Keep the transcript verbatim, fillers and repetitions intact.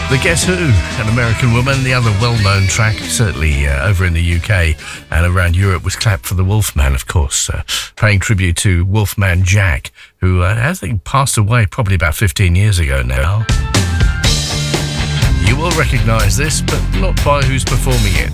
The Guess Who, An American Woman, the other well-known track, certainly uh, over in the U K and around Europe, was Clap for the Wolfman, of course, uh, paying tribute to Wolfman Jack, who uh, I think passed away probably about fifteen years ago now. You will recognise this, but not by who's performing it.